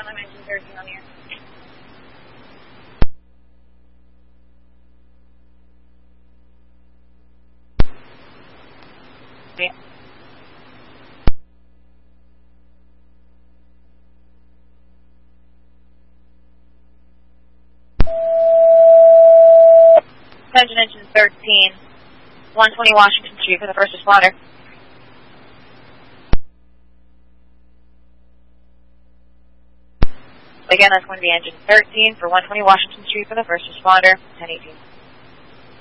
I'm engine 13 on the air. Yeah. Attention engine 13, 120 Washington Street for the first responder. Again, that's going to be engine 13 for 120 Washington Street for the first responder, 1018.